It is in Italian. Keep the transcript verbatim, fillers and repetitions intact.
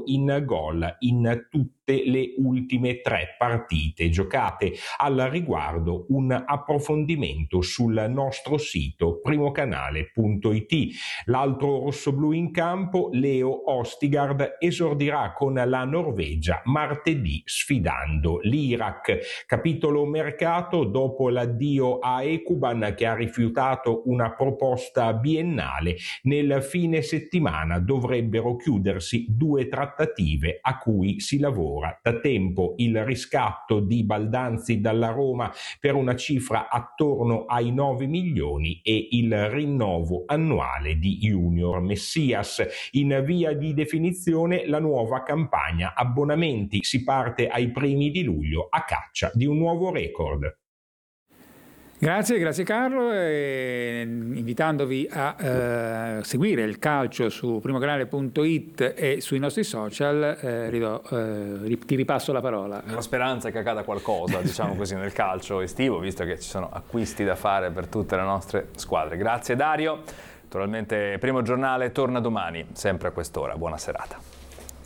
in gol in tutte le ultime tre partite giocate. Al riguardo un approfondimento sul nostro sito primocanale punto it. L'altro rossoblù in campo, Leo Ostigard, esordirà con la Norvegia martedì sfidando l'Iraq. Capitolo mercato: dopo l'addio a Ekuban, che ha rifiutato una proposta biennale, nel fine settimana dovrebbero chiudersi due trattative a cui si lavora da tempo: il riscatto di Baldanzi dalla Roma per una cifra attorno ai nove milioni e il rinnovo annuale di Junior Messias. In via di definizione la nuova campagna abbonamenti, si parte ai primi di luglio a caccia di un nuovo record. Grazie, grazie Carlo, e invitandovi a eh, seguire il calcio su primocanale punto it e sui nostri social, eh, ridò, eh, ti ripasso la parola. La speranza è che accada qualcosa, diciamo così, nel calcio estivo, visto che ci sono acquisti da fare per tutte le nostre squadre. Grazie Dario, naturalmente Primo Giornale torna domani, sempre a quest'ora. Buona serata.